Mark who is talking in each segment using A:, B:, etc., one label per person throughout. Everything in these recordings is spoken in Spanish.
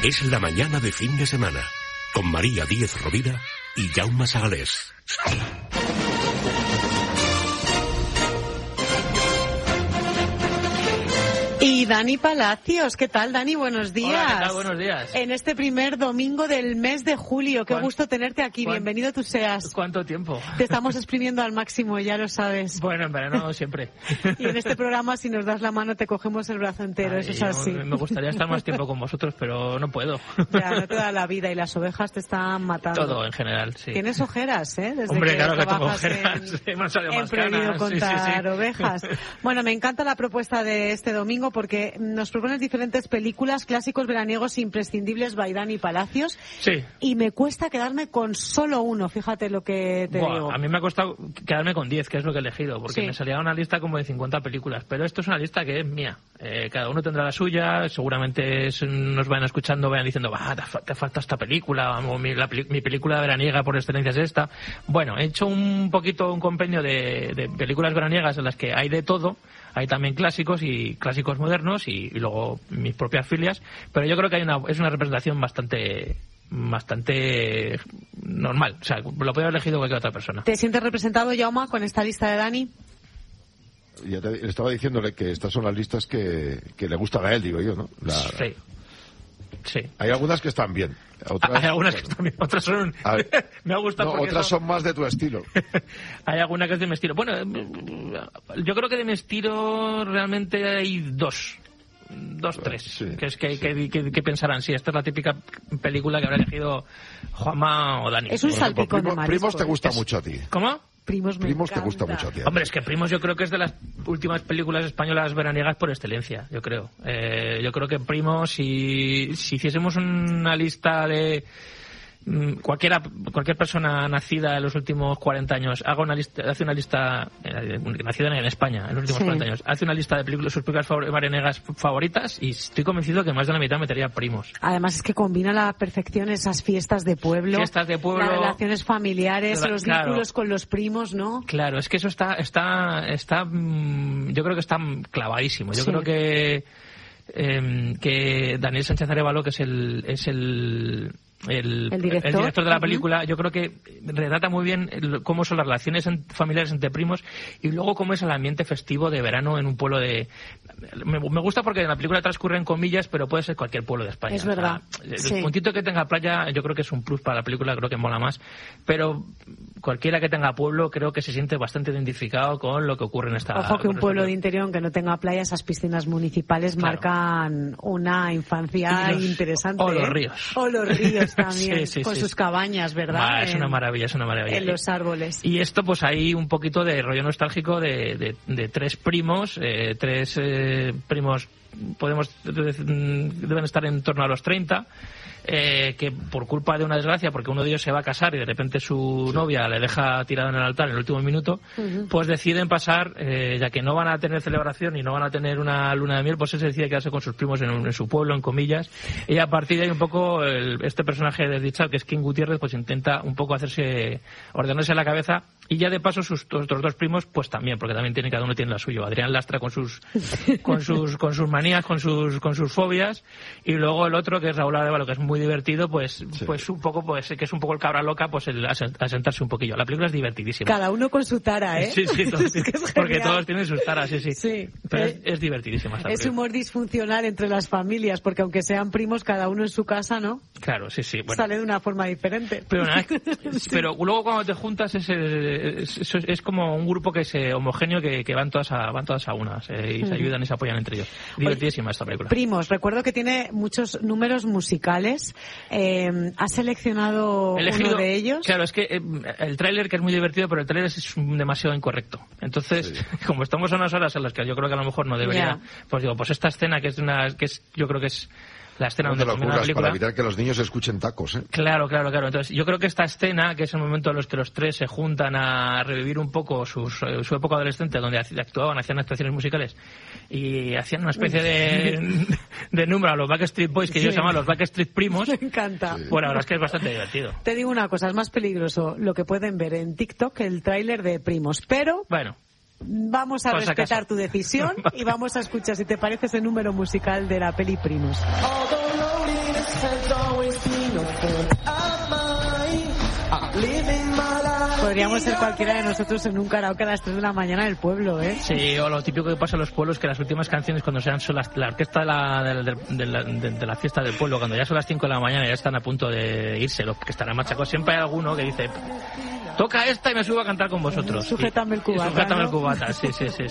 A: Es la mañana de fin de semana, con María Díez Rovira y Jaume Sagalés.
B: Y Dani Palacios, ¿qué tal, Dani? Buenos días.
C: Hola, ¿qué tal? Buenos días.
B: En este primer domingo del mes de julio, qué gusto tenerte aquí, bienvenido tú seas.
C: ¿Cuánto tiempo?
B: Te estamos exprimiendo al máximo, ya lo sabes.
C: Bueno, en verano siempre.
B: Y en este programa, si nos das la mano, te cogemos el brazo entero, eso es así.
C: Me gustaría estar más tiempo con vosotros, pero no puedo.
B: Ya, no te da la vida y las ovejas te están matando.
C: Todo, en general, sí.
B: Tienes ojeras, ¿eh? Desde
C: Hombre,
B: que
C: claro que tengo
B: trabajas
C: ojeras.
B: en Prohibido Contar Ovejas. Bueno, me encanta la propuesta de este domingo porque nos propones diferentes películas, clásicos veraniegos imprescindibles by Dani Palacios.
C: Sí.
B: Y me cuesta quedarme con solo uno, fíjate lo que te digo.
C: A mí me ha costado quedarme con 10, que es lo que he elegido, porque
B: sí,
C: me salía una lista como de 50 películas, pero esto es una lista que es mía. Cada uno tendrá la suya, seguramente nos vayan escuchando, vayan diciendo, te falta esta película, o mi película veraniega por excelencia es esta. Bueno, he hecho un poquito un compendio de películas veraniegas en las que hay de todo. Hay también clásicos y clásicos modernos y luego mis propias filias, pero yo creo que es una representación bastante normal. O sea, lo podría haber elegido cualquier otra persona.
B: ¿Te sientes representado, Jaume, con esta lista de Dani?
D: Ya estaba diciéndole que estas son las listas que le gustan a él, digo yo, ¿no?
C: Sí.
D: Hay algunas que están bien.
C: Hay algunas que están bien, otras son... me ha gustado porque
D: otras son más de tu estilo.
C: Hay alguna que es de mi estilo. Bueno, yo creo que de mi estilo realmente hay dos, tres. Sí, que es que pensarán, sí, esta es la típica película que habrá elegido Juanma o Dani.
B: Es un salpicón de marisco.
D: Primos te gusta mucho a ti.
C: ¿Cómo?
B: Primos
D: te gusta mucho a ti.
C: Hombre, es que Primos yo creo que es de las últimas películas españolas veraniegas por excelencia, yo creo. Yo creo que Primos, si hiciésemos una lista de... Cualquier persona nacida en los últimos 40 años hace una lista nacida en España en los últimos 40 años, hace una lista de sus películas veraniegas favoritas y estoy convencido que más de la mitad metería Primos.
B: Además es que combina a la perfección esas fiestas de pueblo, las relaciones familiares, los vínculos con los primos, ¿no? Claro,
C: es que eso está yo creo que está clavadísimo. Yo creo que Daniel Sánchez Arévalo, que es el director de la película, yo creo que retrata muy bien cómo son las relaciones familiares entre primos y luego cómo es el ambiente festivo de verano en un pueblo de... Me gusta porque en la película transcurre en comillas, pero puede ser cualquier pueblo de España.
B: Es verdad.
C: O sea, el puntito que tenga playa yo creo que es un plus para la película, creo que mola más, pero cualquiera que tenga pueblo creo que se siente bastante identificado con lo que ocurre en esta...
B: Ojo que un pueblo de interior, aunque no tenga playa, esas piscinas municipales marcan una infancia interesante.
C: O los ríos.
B: O los ríos también, con sus cabañas, ¿verdad?
C: Es una maravilla, es una maravilla.
B: En los árboles.
C: Y esto, pues hay un poquito de rollo nostálgico de tres primos, primos, deben estar en torno a los 30, que por culpa de una desgracia, porque uno de ellos se va a casar y de repente su novia le deja tirado en el altar en el último minuto, pues deciden pasar, ya que no van a tener celebración y no van a tener una luna de miel, pues él se decide quedarse con sus primos en su pueblo, en comillas, y a partir de ahí un poco este personaje desdichado, que es King Gutiérrez, pues intenta un poco ordenarse la cabeza, y ya de paso sus otros dos primos, pues también, porque también cada uno tiene la suya. Adrián Lastra con sus manías, con sus fobias, y luego el otro, que es Raúl Arévalo, que es muy divertido, pues un poco, pues que es un poco el cabra loca, pues a sentarse un poquillo. La película es divertidísima.
B: Cada uno con su tara, ¿eh?
C: Sí, porque todos tienen sus taras, sí. Pero es divertidísima esta película.
B: Es humor disfuncional entre las familias, porque aunque sean primos, cada uno en su casa, ¿no?
C: Claro, sí. Bueno.
B: Sale de una forma diferente.
C: Pero luego cuando te juntas es como un grupo que es homogéneo, que van todas a unas y se ayudan y se apoyan entre ellos. Divertidísima esta película.
B: Primos, recuerdo que tiene muchos números musicales. ¿Has seleccionado uno de ellos?
C: Claro, es que el tráiler, que es muy divertido, pero el tráiler es demasiado incorrecto. Entonces, como estamos a unas horas en las que yo creo que a lo mejor no debería, pues digo, pues esta escena yo creo que es la escena donde termina la película.
D: Para evitar que los niños escuchen tacos, ¿eh?
C: Claro. Entonces, yo creo que esta escena, que es el momento en los que los tres se juntan a revivir un poco su época adolescente, donde hacían actuaciones musicales y hacían una especie de número a los Backstreet Boys, que ellos llaman los Backstreet Primos.
B: Me encanta.
C: Bueno, la verdad es que es bastante divertido.
B: Te digo una cosa, es más peligroso lo que pueden ver en TikTok que el tráiler de Primos, pero...
C: Bueno.
B: Vamos a respetar tu decisión y vamos a escuchar, si te parece, ese número musical de la peli Primos. Podríamos ser cualquiera de nosotros en un karaoke a las 3 de la mañana en el pueblo, ¿eh?
C: Sí, o lo típico que pasa en los pueblos, que las últimas canciones cuando sean son la orquesta de la fiesta del pueblo, cuando ya son las 5 de la mañana y ya están a punto de irse, los que estarán machacados, siempre hay alguno que dice: toca esta y me subo a cantar con vosotros.
B: Sujétame el cubata.
C: Sujétame
B: ¿no?
C: el cubata, sí.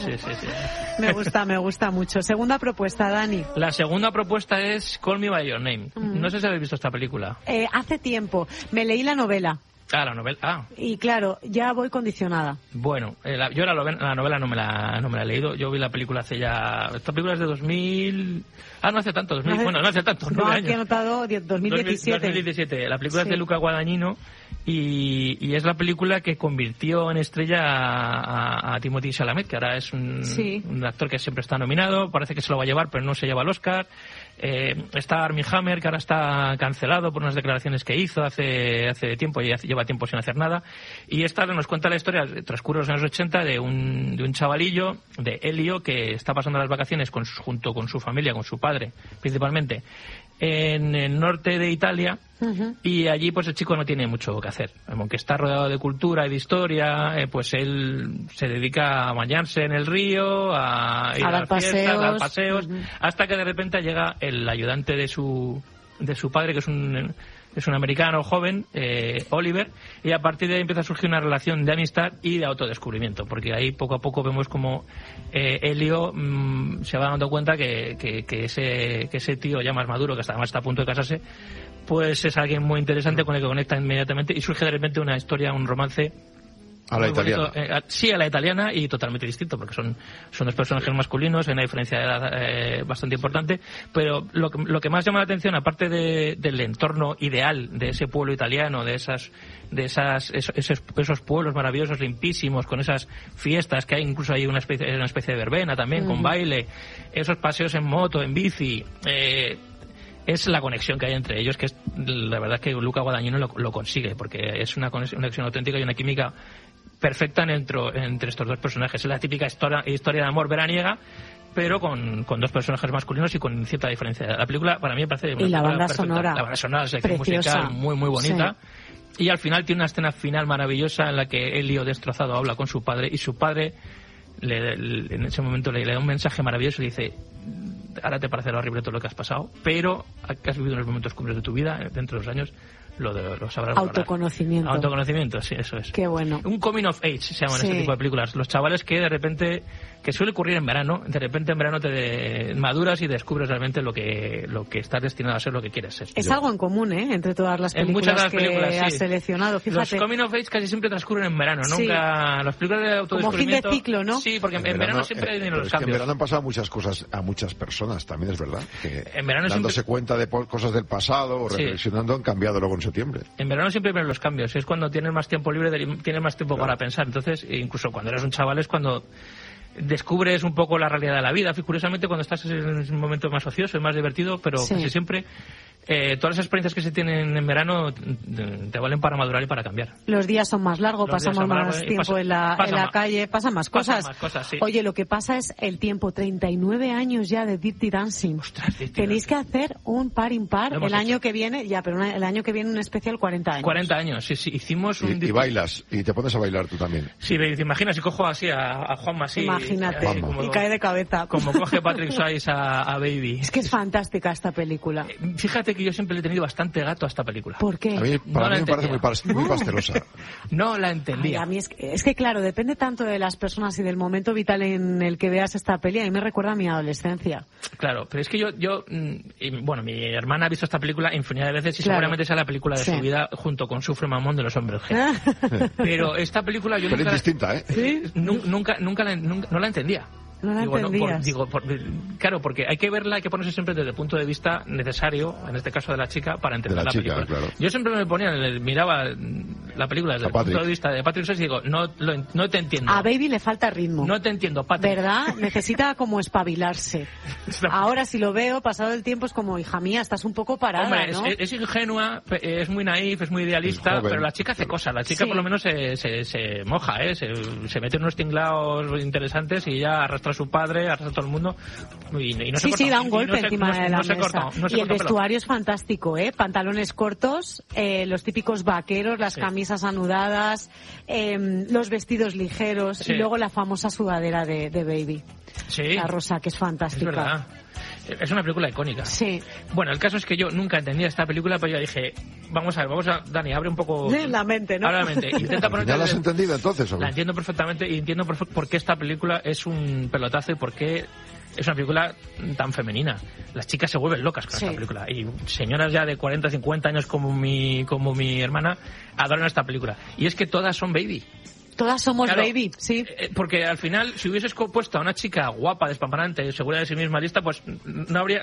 B: Me gusta mucho. Segunda propuesta, Dani.
C: La segunda propuesta es Call Me By Your Name. No sé si habéis visto esta película.
B: Hace tiempo. Me leí la novela.
C: Ah, la novela. Ah.
B: Y claro, ya voy condicionada.
C: Bueno, yo la novela no me la he leído. Yo vi la película hace ya... Esta película es de 2000... Ah, no hace tanto. 2000... Bueno, no hace tanto.
B: No, aquí he notado 2017.
C: 2017. La película
B: sí.
C: es de Luca Guadagnino y es la película que convirtió en estrella a Timothée Chalamet, que ahora es un actor que siempre está nominado. Parece que se lo va a llevar, pero no se lleva el Oscar. Está Armie Hammer, que ahora está cancelado por unas declaraciones que hizo hace tiempo, y lleva tiempo sin hacer nada. Y esta nos cuenta la historia, transcurre los años 80, de un chavalillo, de Elio, que está pasando las vacaciones junto con su familia, con su padre, principalmente, en el norte de Italia. Y allí pues el chico no tiene mucho que hacer, aunque está rodeado de cultura y de historia. Pues él se dedica a bañarse en el río, a ir a las fiestas, a dar paseos, hasta que de repente llega el ayudante de su padre, que es un americano joven, Oliver, y a partir de ahí empieza a surgir una relación de amistad y de autodescubrimiento, porque ahí poco a poco vemos como Elio se va dando cuenta que ese tío ya más maduro, que además está a punto de casarse, pues es alguien muy interesante con el que conecta inmediatamente, y surge de repente una historia, un romance
D: a la italiana.
C: Sí, a la italiana, y totalmente distinto, porque son dos personajes masculinos, hay una diferencia de edad bastante importante, pero lo que más llama la atención, aparte del entorno ideal de ese pueblo italiano, de esos pueblos maravillosos, limpísimos, con esas fiestas que hay, incluso hay una especie de verbena también, con baile, esos paseos en moto, en bici, es la conexión que hay entre ellos, que es la verdad que Luca Guadagnino lo consigue, porque es una conexión auténtica y una química perfecta entre estos dos personajes. Es la típica historia de amor veraniega, pero con dos personajes masculinos y con cierta diferencia. La película para mí me parece una
B: banda
C: perfecta.
B: sonora.
C: La banda sonora, la selección musical muy muy bonita. Sí. Y al final tiene una escena final maravillosa en la que Elio, destrozado, habla con su padre, y su padre en ese momento le da un mensaje maravilloso y dice: ahora te parecerá horrible todo lo que has pasado, pero que has vivido en los momentos cumbres de tu vida, dentro de los años lo sabrás valorar. Autoconocimiento, sí, eso es.
B: Qué bueno.
C: Un coming of age se llaman este tipo de películas. Los chavales que de repente, que suele ocurrir en verano, de repente en verano te maduras y descubres realmente lo que estás destinado a ser, lo que quieres ser.
B: Es algo en común, entre todas las películas,
C: muchas de las películas
B: que has seleccionado. Fíjate.
C: Los coming of age casi siempre transcurren en verano, nunca las películas de autodescubrimiento.
B: Como fin de ciclo, ¿no?
C: Sí, porque en verano siempre hay los cambios.
D: En verano han pasado muchas cosas a muchas personas, también es verdad. Que
C: en verano
D: dándose cuenta de cosas del pasado o reflexionando han cambiado luego en septiembre.
C: En verano siempre vienen los cambios, es cuando tienes más tiempo libre, tienes más tiempo para pensar. Entonces, incluso cuando eres un chaval es cuando descubres un poco la realidad de la vida. Curiosamente, cuando estás en un momento más ocioso y más divertido, pero casi siempre todas las experiencias que se tienen en verano te valen para madurar y para cambiar.
B: Los días son más largos, pasamos más tiempo en la calle, pasan más cosas.
C: Sí.
B: Oye, lo que pasa es el tiempo, 39 años ya de Dirty Dancing.
C: Ostras,
B: tenéis que hacer un par impar el año que viene, pero el año que viene un especial 40 años.
C: 40 años, sí, hicimos un...
D: Y bailas, y te pones a bailar tú también.
C: Sí, te imaginas, si cojo así a Juanma así.
B: Imagínate, y cae de cabeza.
C: Como coge Patrick Swayze a Baby.
B: Es que es fantástica esta película.
C: Fíjate que yo siempre le he tenido bastante gato a esta película.
B: ¿Por qué?
D: Para mí me parece muy pastelosa.
C: No la entendía.
B: Ay, a mí es que claro, depende tanto de las personas y del momento vital en el que veas esta peli. A mí me recuerda a mi adolescencia.
C: Claro, pero es que mi hermana ha visto esta película infinidad de veces y seguramente sea la película de su vida junto con Sufre Mamón de los Hombres G. Pero esta película yo
D: nunca... es distinta, ¿eh?
B: ¿Sí?
C: Nunca no la entendía.
B: No la entendías.
C: Claro, porque hay que verla, hay que ponerse siempre desde el punto de vista necesario, en este caso de la chica, para entender la película.
D: Claro.
C: Yo siempre me ponía, miraba la película desde el punto de vista de Patrick Swayze y digo, no te entiendo.
B: A Baby le falta ritmo.
C: No te entiendo, Patrick.
B: ¿Verdad? Necesita como espabilarse. Ahora si lo veo, pasado el tiempo, es como, hija mía, estás un poco parada,
C: hombre,
B: ¿no?
C: es ingenua, es muy naif, es muy idealista, pero la chica hace cosas. La chica por lo menos se moja, se mete en unos tinglaos interesantes y ya arrastra a su padre, arrastra a todo el mundo y no se corta.
B: Sí, da un golpe encima de la mesa.
C: Y
B: el vestuario es fantástico, pantalones cortos, los típicos vaqueros, las camisas anudadas, los vestidos ligeros y luego la famosa sudadera de Baby.
C: Sí.
B: La rosa, que es fantástica.
C: Es verdad. Es una película icónica.
B: Sí.
C: Bueno, el caso es que yo nunca entendía esta película, pero yo dije, vamos a Dani, abre un poco
B: la mente, ¿no?
C: Abre la mente. Intenta ponerte.
D: ¿Ya la has entendido entonces, o qué?
C: La entiendo perfectamente y entiendo por qué esta película es un pelotazo y por qué es una película tan femenina. Las chicas se vuelven locas con esta película. Y señoras ya de 40, 50 años como mi hermana adoran esta película. Y es que todas son Baby.
B: Todas somos Baby, sí.
C: Porque al final, si hubieses puesto a una chica guapa, despampanante, segura de sí misma, lista, pues no habría...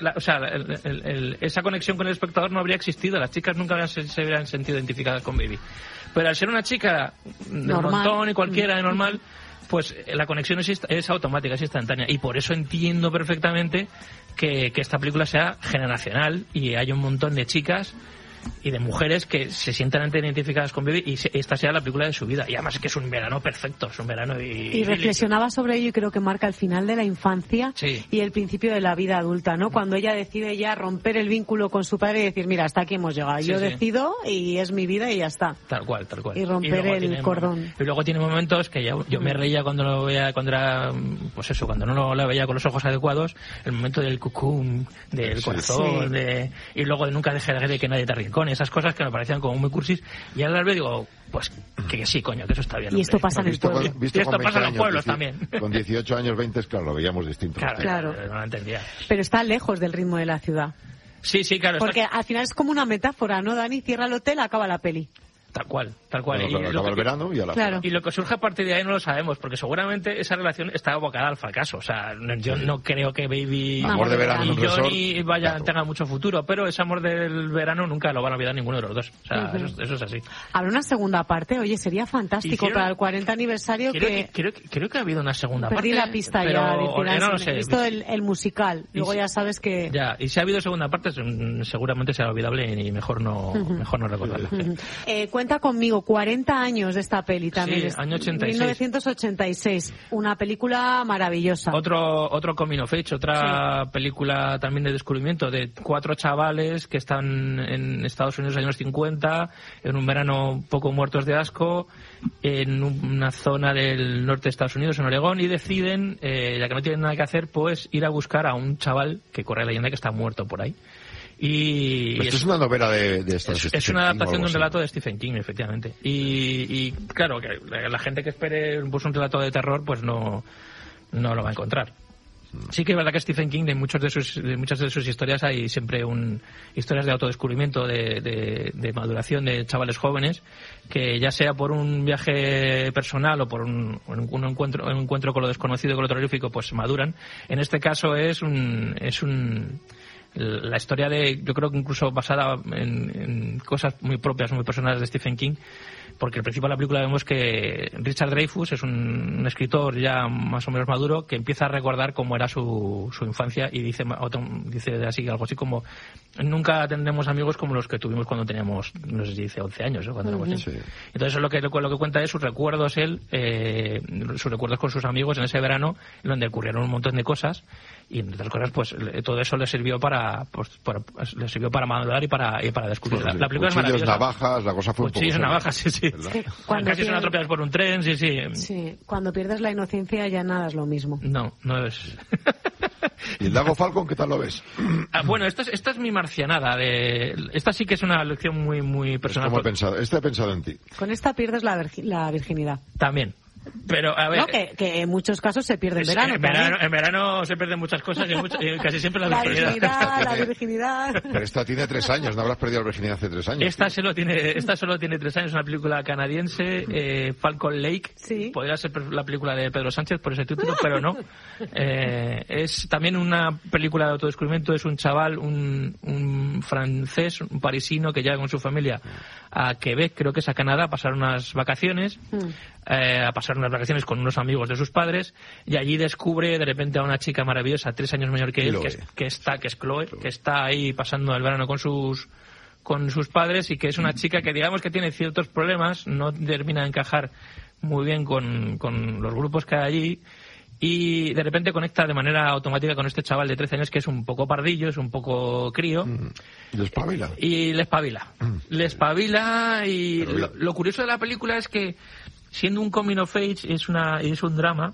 C: esa conexión con el espectador no habría existido. Las chicas nunca se hubieran sentido identificadas con Baby. Pero al ser una chica del montón y cualquiera de normal, pues la conexión es automática, es instantánea. Y por eso entiendo perfectamente que esta película sea generacional y hay un montón de chicas y de mujeres que se sientan identificadas con Baby y esta sea la película de su vida. Y además es que es un verano perfecto, es un verano
B: y reflexionaba sobre ello y creo que marca el final de la infancia y el principio de la vida adulta, ¿no? Cuando ella decide ya romper el vínculo con su padre y decir, mira, hasta aquí hemos llegado, yo decido y es mi vida y ya está.
C: Tal cual.
B: Y romper el cordón.
C: Y luego tiene momentos que yo me reía cuando lo veía, cuando era, pues eso, cuando no lo veía con los ojos adecuados, el momento del cucún, del corazón, y luego de nunca dejar de que nadie te con esas cosas que me parecían como muy cursis y ahora vez digo, pues que sí, coño, que eso está bien.
B: Y esto pasa en el pueblo.
C: Y esto pasa en los pueblos también.
D: Con 18 años, 20, claro, lo veíamos distinto.
B: Claro.
C: No lo entendía.
B: Pero está lejos del ritmo de la ciudad.
C: Sí, claro.
B: Porque al final es como una metáfora, ¿no, Dani? Cierra el hotel, acaba la peli.
C: Tal cual.
D: Acaba el verano y a la
C: Y lo que surge a partir de ahí no lo sabemos, porque seguramente esa relación está abocada al fracaso. O sea, yo no creo que Baby
D: amor de verano
C: y Johnny tengan mucho futuro, pero ese amor del verano nunca lo van a olvidar ninguno de los dos. O sea, eso es así.
B: Habrá una segunda parte, oye, sería fantástico para el 40 aniversario
C: creo que ha habido una segunda parte.
B: Perdí la pista ya.
C: No lo sé.
B: He visto el musical, luego ya sabes que...
C: Ya, y si ha habido segunda parte, seguramente será olvidable y mejor no recordarla.
B: Cuenta conmigo, 40 años de esta peli también.
C: Sí, año 86.
B: 1986. Una película maravillosa.
C: Otro coming of age, otra película también de descubrimiento de 4 chavales que están en Estados Unidos en los años 50, en un verano un poco muertos de asco, en una zona del norte de Estados Unidos, en Oregón, y deciden, ya que no tienen nada que hacer, pues ir a buscar a un chaval que corre la leyenda que está muerto por ahí. Y
D: esto es una novela de
C: es una adaptación de un relato de Stephen King, efectivamente. Y claro, que la gente que espere pues, un relato de terror, pues no lo va a encontrar. Sí que es verdad que Stephen King, de muchas de sus historias, hay siempre historias de autodescubrimiento, de maduración de chavales jóvenes, que ya sea por un viaje personal o por un encuentro con lo desconocido, con lo terrorífico, pues maduran. En este caso es la historia yo creo que incluso basada en cosas muy propias, muy personales de Stephen King, porque al principio de la película vemos que Richard Dreyfuss es un escritor ya más o menos maduro que empieza a recordar cómo era su infancia y dice así, algo así como: nunca tendremos amigos como los que tuvimos cuando teníamos, no sé si dice 11 años, ¿no? Cuando éramos niños. Sí. Entonces lo que cuenta es sus recuerdos sus recuerdos con sus amigos en ese verano, en donde ocurrieron un montón de cosas, y entre otras cosas pues todo eso le sirvió para madurar y para descubrir. La película es maravillosa.
D: Navajas, la cosa fue un poco...
C: Cuchillos, navajas, sí. Casi son atropellados por un tren, sí.
B: Sí, cuando pierdes la inocencia ya nada es lo mismo.
C: No es...
D: ¿Y el Lago Falcon qué tal lo ves?
C: Bueno, esta es mi marcianada. Esta sí que es una lección muy, muy personal.
D: ¿Cómo he pensado en ti?
B: Con esta pierdes la virginidad.
C: También. Pero, a ver...
B: No, que en muchos casos se pierde en verano.
C: En verano se pierden muchas cosas y casi siempre la
B: virginidad.
D: Pero esta tiene 3 años, ¿no habrás perdido la virginidad hace 3 años?
C: Esta solo tiene 3 años, una película canadiense, Falcon Lake.
B: Sí.
C: Podría ser la película de Pedro Sánchez por ese título, pero no. Es también una película de autodescubrimiento. Es un chaval, un francés, un parisino que llega con su familia a Quebec, creo que es a Canadá, a pasar unas vacaciones, con unos amigos de sus padres, y allí descubre de repente a una chica maravillosa, 3 años mayor que él, que es Chloe, que está ahí pasando el verano con sus padres, y que es una chica que digamos que tiene ciertos problemas, no termina de encajar muy bien con los grupos que hay allí, y de repente conecta de manera automática con este chaval de 13 años que es un poco pardillo, es un poco crío. Y le espabila. Y lo curioso de la película es que, siendo un coming of age, es un drama,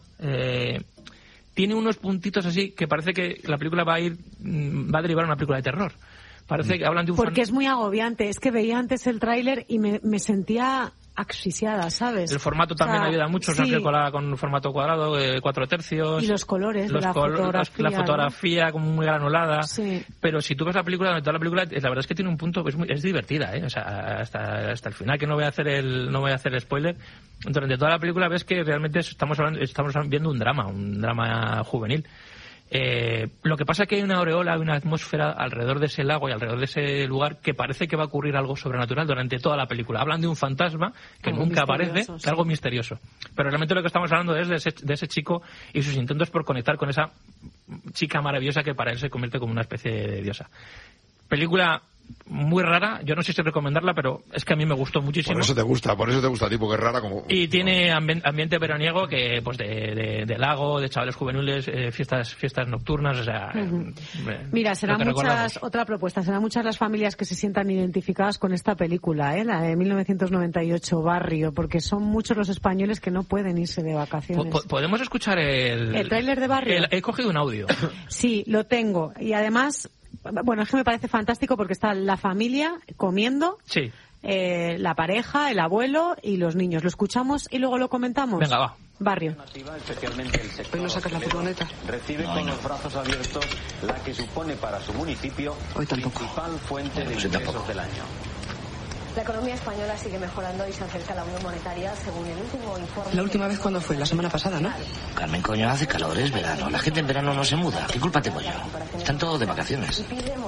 C: tiene unos puntitos así que parece que la película va a derivar a una película de terror. Parece que hablan de un...
B: Porque es muy agobiante. Es que veía antes el tráiler y me sentía asfixiada, ¿sabes?
C: El formato también ayuda mucho, sí. Con un formato cuadrado, 4 tercios.
B: Y los colores, la fotografía.
C: La fotografía como muy granulada.
B: Sí.
C: Pero si tú ves la película, durante toda la película, la verdad es que tiene un punto, es divertida, ¿eh? O sea, hasta el final, que no voy a hacer spoiler. Durante toda la película ves que realmente estamos viendo un drama juvenil. Lo que pasa es que hay una aureola, una atmósfera alrededor de ese lago y alrededor de ese lugar que parece que va a ocurrir algo sobrenatural durante toda la película. Hablan de un fantasma que nunca aparece, sí. Que algo misterioso. Pero realmente lo que estamos hablando es de ese chico y sus intentos por conectar con esa chica maravillosa que para él se convierte como una especie de diosa. Película muy rara, yo no sé si recomendarla, pero es que a mí me gustó muchísimo.
D: Por eso te gusta a ti, porque es rara como...
C: Y tiene ambiente veraniego, que pues de lago, de chavales juveniles, fiestas nocturnas, o sea...
B: Uh-huh. Mira, serán otra propuesta, serán muchas las familias que se sientan identificadas con esta película, la de 1998, Barrio, porque son muchos los españoles que no pueden irse de vacaciones.
C: ¿Podemos escuchar el
B: tráiler de Barrio?
C: He cogido un audio.
B: Sí, lo tengo, y además... Bueno, es que me parece fantástico porque está la familia comiendo,
C: sí.
B: La pareja, el abuelo y los niños. Lo escuchamos y luego lo comentamos.
C: Venga, va.
B: Barrio.
E: Hoy no sacas la furgoneta.
F: Recibe con los brazos abiertos la que supone para su municipio principal fuente de ingresos del año.
G: La economía española sigue mejorando y se acerca a la Unión Monetaria según el último informe...
E: La última vez, ¿cuándo fue? La semana pasada, ¿no?
H: Carmen, coño, hace calor, es verano. La gente en verano no se muda. ¿Qué culpa tengo yo? Están todos de vacaciones.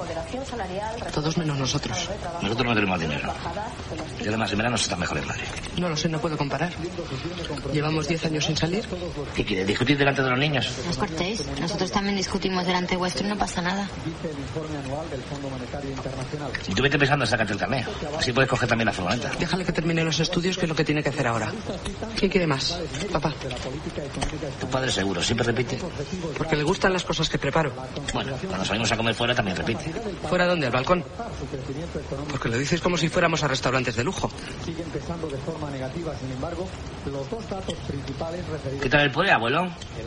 E: Todos menos nosotros.
H: Nosotros no tenemos dinero. Y además en verano se está mejor en Madrid.
E: No lo sé, no puedo comparar. Llevamos 10 años sin salir.
H: ¿Qué quiere? ¿Discutir delante de los niños?
I: No os cortéis. Nosotros también discutimos delante vuestro y no pasa nada.
H: Y tú vete pensando en sacarte el carné. Así puedes coger también la furgoneta.
E: Déjale que termine los estudios, que es lo que tiene que hacer ahora. ¿Quién quiere más? Papá.
H: Tu padre seguro, siempre repite.
E: Porque le gustan las cosas que preparo.
H: Bueno, cuando salimos a comer fuera también repite.
E: ¿Fuera dónde? ¿Al balcón? Porque lo dices como si fuéramos a restaurantes de lujo.
H: ¿Qué tal el poder, abuelo?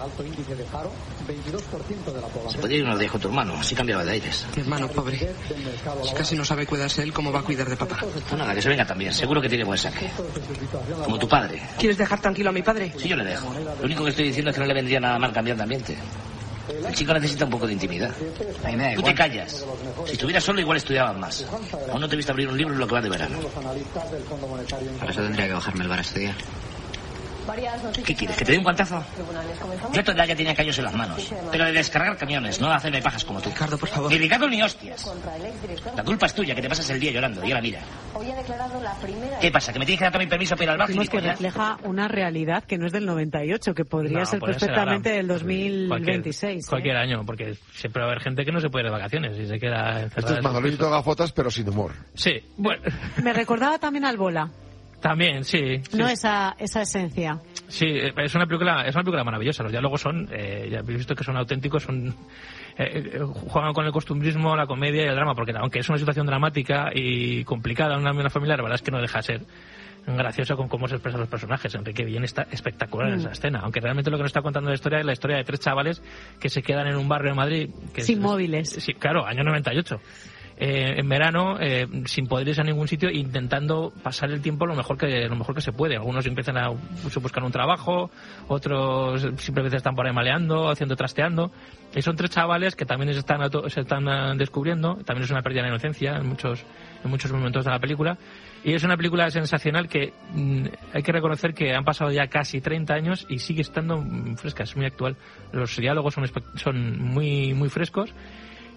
H: Se podría ir unos días con tu hermano, así cambiaba de aires.
E: Mi hermano, pobre. Si casi no sabe cuidarse él, ¿cómo va a cuidar de papá?
H: Pues nada, que se venga también, seguro que tiene buen saque. Como tu padre.
E: ¿Quieres dejar tranquilo a mi padre?
H: Sí, yo le dejo. Lo único que estoy diciendo es que no le vendría nada mal cambiar de ambiente. El chico necesita un poco de intimidad. Tú te callas. Si estuvieras solo, igual estudiabas más. Aún no te he visto abrir un libro en lo que va de verano.
J: Para eso tendría que bajarme el bar a estudiar.
H: ¿Qué quieres? ¿Que te dé un guantazo? Yo a tu edad ya tenía callos en las manos. Pero de descargar camiones, no de hacerme pajas como tú.
E: Ricardo, por favor.
H: Ni Ricardo ni hostias. La culpa es tuya, que te pasas el día llorando. Y ahora mira. ¿Qué pasa? ¿Que me tienes que dar también permiso para ir al bar?
B: Decimos que refleja una realidad que no es del 98, que podría ser perfectamente del 2026.
C: Cualquier año, porque siempre va a haber gente que no se puede ir de vacaciones y se queda encerrada.
D: Esto es Manolito Gafotas, pero sin humor.
C: Sí, bueno.
B: Me recordaba también al Bola.
C: También, sí.
B: No esa esencia.
C: Sí, es una película maravillosa. Los diálogos son, ya habéis visto que son auténticos, juegan con el costumbrismo, la comedia y el drama, porque aunque es una situación dramática y complicada en una familia, la verdad es que no deja de ser gracioso con cómo se expresan los personajes. Enrique Villén está espectacular en esa escena, aunque realmente lo que nos está contando la historia es la historia de 3 chavales que se quedan en un barrio de Madrid
B: sin móviles.
C: Sí, claro, año 98. En verano, sin poder irse a ningún sitio, intentando pasar el tiempo lo mejor que se puede. Algunos empiezan a buscar un trabajo, otros simplemente están por ahí maleando, trasteando. Y son 3 chavales que también se están descubriendo. También es una pérdida de la inocencia en muchos momentos de la película. Y es una película sensacional que hay que reconocer que han pasado ya casi 30 años y sigue estando fresca, es muy actual. Los diálogos son muy, muy frescos.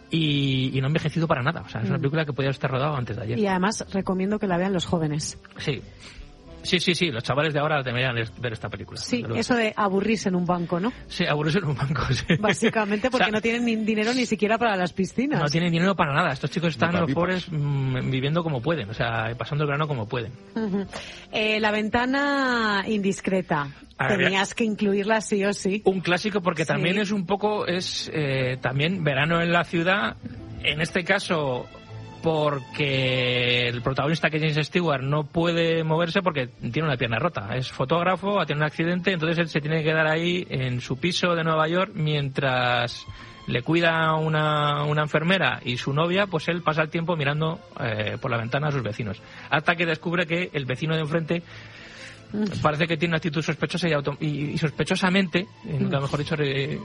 C: y no ha envejecido para nada. O sea, es una película que podía estar rodada antes de ayer.
B: Y además recomiendo que la vean los jóvenes.
C: Sí. Sí, los chavales de ahora deberían ver esta película.
B: Sí, eso de aburrirse en un banco, ¿no?
C: Sí, aburrirse en un banco, sí.
B: Básicamente porque no tienen ni dinero ni siquiera para las piscinas.
C: No tienen dinero para nada. Estos chicos están, los pobres, viviendo como pueden, o sea, pasando el verano como pueden.
B: La ventana indiscreta. Tenías que incluirla sí o sí.
C: Un clásico porque también es un poco, también verano en la ciudad, en este caso porque el protagonista, que es James Stewart, no puede moverse porque tiene una pierna rota. Es fotógrafo, ha tenido un accidente, entonces él se tiene que quedar ahí en su piso de Nueva York mientras le cuida una enfermera y su novia, pues él pasa el tiempo mirando por la ventana a sus vecinos. Hasta que descubre que el vecino de enfrente parece que tiene una actitud sospechosa y sospechosamente, nunca mejor dicho,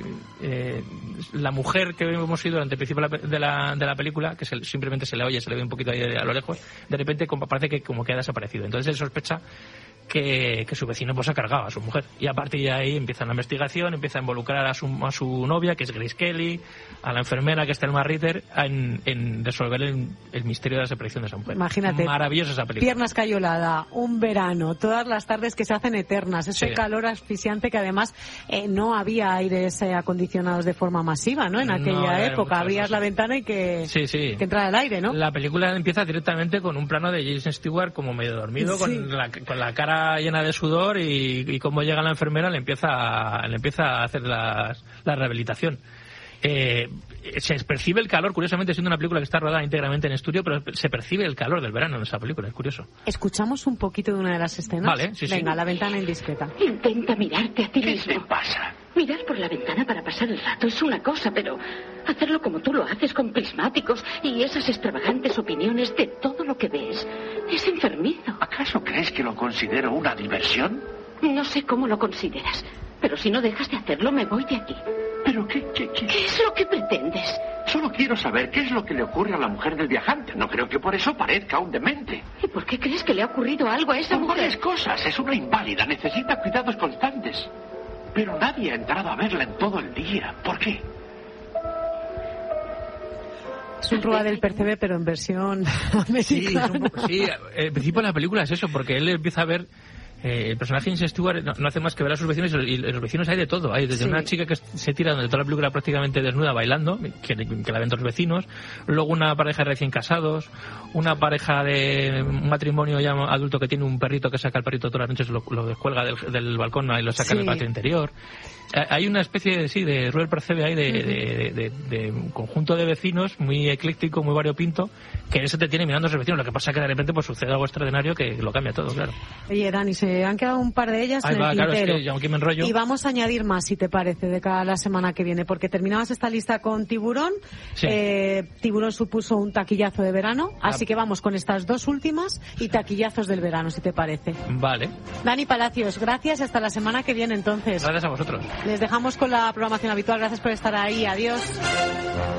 C: la mujer que hemos sido durante el principio de la película, que simplemente se le oye, se le ve un poquito ahí a lo lejos, de repente parece que como que ha desaparecido. Entonces él sospecha que su vecino pues ha cargado a su mujer, y a partir de ahí empieza una investigación, empieza a involucrar a su novia, que es Grace Kelly, a la enfermera, que es Thelma Ritter, en resolver el misterio de la desaparición de esa mujer.
B: Imagínate,
C: maravillosa esa película.
B: Pierna escayolada, un verano, todas las tardes que se hacen eternas, ese calor asfixiante que además no había aires acondicionados de forma masiva, ¿no? En aquella época abrías la ventana y que entrara el aire, ¿no?
C: La película empieza directamente con un plano de James Stewart como medio dormido, con la cara llena de sudor, y como llega la enfermera le empieza a hacer la rehabilitación. Se percibe el calor, curiosamente, siendo una película que está rodada íntegramente en estudio, pero se percibe el calor del verano en esa película, es curioso.
B: ¿Escuchamos un poquito de una de las escenas?
C: Vale, sí.
B: Venga, la ventana indiscreta.
K: Intenta mirarte a ti mismo.
L: ¿Qué te pasa?
K: Mirar por la ventana para pasar el rato es una cosa, pero hacerlo como tú lo haces, con prismáticos y esas extravagantes opiniones de todo lo que ves, es enfermizo.
L: ¿Acaso crees que lo considero una diversión?
K: No sé cómo lo consideras, pero si no dejas de hacerlo, me voy de aquí.
L: ¿Pero qué?
K: ¿Qué es lo que pretendes?
L: Solo quiero saber qué es lo que le ocurre a la mujer del viajante. No creo que por eso parezca un demente.
K: ¿Y por qué crees que le ha ocurrido algo a esa mujer?
L: Por varias cosas. Es una inválida. Necesita cuidados constantes. Pero nadie ha entrado a verla en todo el día. ¿Por qué?
B: Es un Rúa del Percebe, pero en versión americana.
C: Sí, el principio de la película es eso, porque él empieza a ver... el personaje James Stewart no hace más que ver a sus vecinos, y los vecinos hay de todo. Hay desde una chica que se tira durante toda la película prácticamente desnuda bailando, que la ven todos los vecinos, luego una pareja de recién casados, una pareja de un matrimonio ya adulto que tiene un perrito que saca al perrito todas las noches, lo descuelga del balcón y lo saca en el patio interior. Hay una especie de Rúa del Percebe ahí de un conjunto de vecinos muy ecléctico, muy variopinto, que él se te tiene mirando a sus vecinos. Lo que pasa es que de repente pues sucede algo extraordinario que lo cambia todo, claro.
B: Oye, Dani, se han quedado un par de ellas en el tintero.
C: Claro, es que aunque me enrollo.
B: Y vamos a añadir más, si te parece, de cada la semana que viene, porque terminabas esta lista con Tiburón.
C: Sí.
B: Tiburón supuso un taquillazo de verano, así que vamos con estas dos últimas y taquillazos del verano, si te parece.
C: Vale.
B: Dani Palacios, gracias, hasta la semana que viene entonces.
C: Gracias a vosotros.
B: Les dejamos con la programación habitual, gracias por estar ahí, adiós.